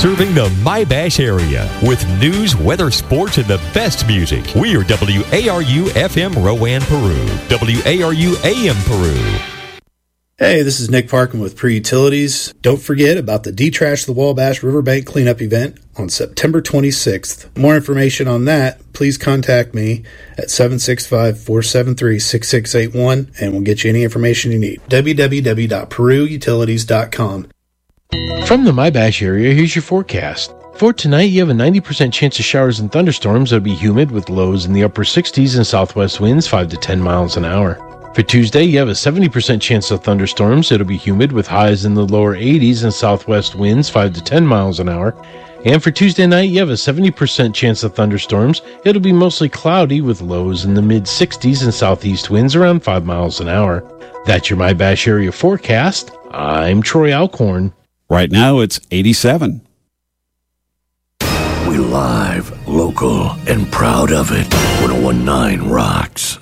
Serving the My-Bash area with news, weather, sports, and the best music. We are WARU FM Rowan, Peru. WARU AM Peru. Hey, this is Nick Parkin with Peru Utilities. Don't forget about the Detrash the Wabash Riverbank Cleanup event on September 26th. For more information on that, please contact me at 765-473-6681 and we'll get you any information you need. www.peruutilities.com. From the My-Bash area, here's your forecast. For tonight, you have a 90% chance of showers and thunderstorms that'll be humid with lows in the upper 60s and southwest winds 5 to 10 miles an hour. For Tuesday, you have a 70% chance of thunderstorms. It'll be humid with highs in the lower 80s and southwest winds 5 to 10 miles an hour. And for Tuesday night, you have a 70% chance of thunderstorms. It'll be mostly cloudy with lows in the mid-60s and southeast winds around 5 miles an hour. That's your My-Bash area forecast. I'm Troy Alcorn. Right now, it's 87. We live, local, and proud of it. 101.9 rocks.